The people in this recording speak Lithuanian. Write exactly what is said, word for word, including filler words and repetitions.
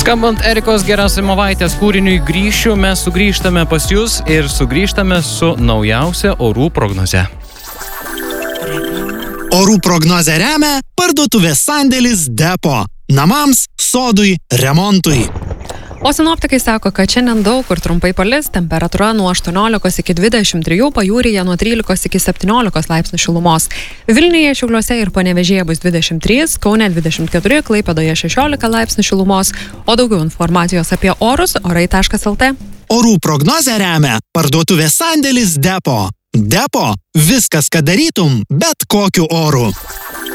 Skambant Erikos Gerasimovaitės kūriniui Grįšiu, mes sugrįžtame pas jūs ir sugrįžtame su naujausia orų prognoze. Orų prognozę remia parduotuvės sandėlis Depo. Namams, sodui, remontui. O sinoptikai sako, kad šiandien daug kur trumpai palis, temperatūra nuo aštuoniolikos iki dvidešimt trijų, pajūryje nuo trylikos iki septyniolikos laipsnių šilumos. Vilniuje, Šiauliuose ir Panevėžyje bus dvidešimt trys, Kaune dvidešimt keturi, Klaipėdoje šešiolika laipsnių šilumos, o daugiau informacijos apie orus orai taškas lt. Orų prognozę remia parduotuvės sandėlis Depo. Depo – viskas, ką darytum, bet kokiu oru.